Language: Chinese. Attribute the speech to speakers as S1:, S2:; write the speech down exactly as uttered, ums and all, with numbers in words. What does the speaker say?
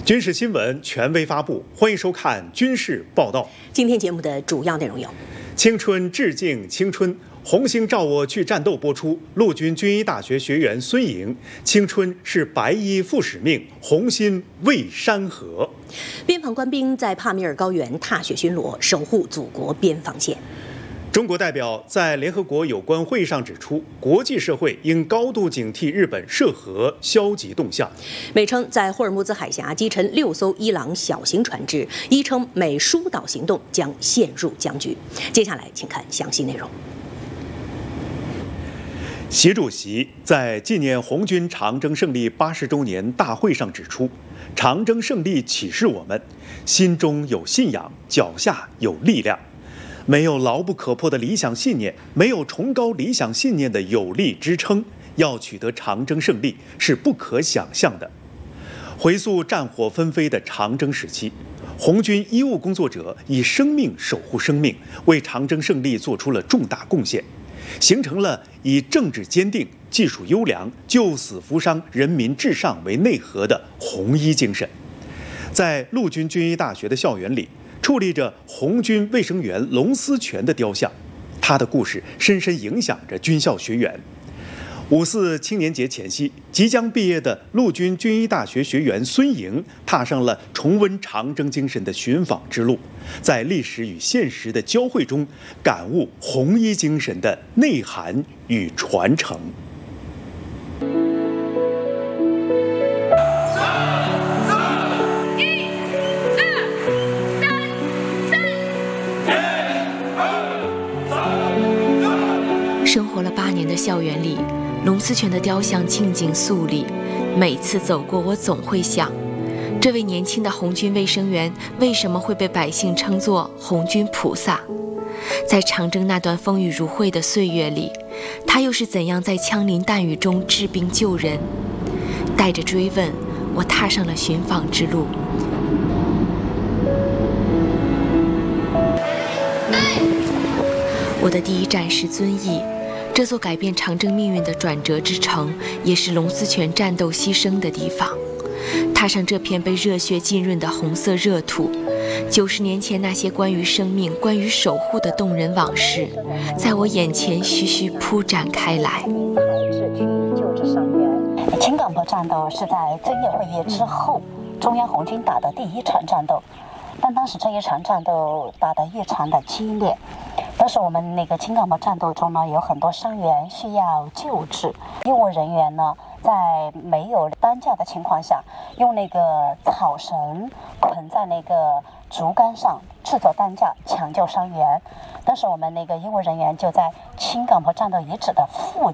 S1: 军事新闻权威发布，欢迎收看军事报道。
S2: 今天节目的主要内容有：
S1: 青春致敬青春，红星照我去战斗播出。陆军军医大学学员孙颖，青春是白衣负使命，红心为山河。
S2: 边防官兵在帕米尔高原踏雪巡逻，守护祖国边防线。
S1: 中国代表在联合国有关会议上指出，国际社会应高度警惕日本涉核消极动向。
S2: 美称在霍尔木兹海峡击沉六艘伊朗小型船只，一称美疏导行动将陷入僵局。接下来，请看详细内容。
S1: 习主席在纪念红军长征胜利八十周年大会上指出，长征胜利启示我们，心中有信仰，脚下有力量。没有牢不可破的理想信念，没有崇高理想信念的有力支撑，要取得长征胜利是不可想象的。回溯战火纷飞的长征时期，红军医务工作者以生命守护生命，为长征胜利做出了重大贡献，形成了以政治坚定、技术优良、救死扶伤、人民至上为内核的红衣精神。在陆军军医大学的校园里，矗立着红军卫生员龙思全的雕像，他的故事深深影响着军校学员。五四青年节前夕，即将毕业的陆军军医大学学员孙颖踏上了重温长征精神的寻访之路，在历史与现实的交汇中，感悟红衣精神的内涵与传承。
S3: 生活了八年的校园里，龙思全的雕像静静肃立。每次走过，我总会想，这位年轻的红军卫生员为什么会被百姓称作红军菩萨？在长征那段风雨如晦的岁月里，他又是怎样在枪林弹雨中治病救人？带着追问，我踏上了寻访之路。我的第一站是遵义，这座改变长征命运的转折之城，也是龙思全战斗牺牲的地方。踏上这片被热血浸润的红色热土，九十年前那些关于生命、关于守护的动人往事，在我眼前徐徐铺展开来。
S4: 青冈坡战斗是在遵义会议之后，中央红军打的第一场战斗，但当时这一场战斗打得异常的激烈。当时我们那个青冈坡战斗中呢，有很多伤员需要救治，医务人员呢，在没有担架的情况下，用那个草绳捆在那个竹竿上制作担架，抢救伤员。当时我们那个医务人员就在青冈坡战斗遗址的附近。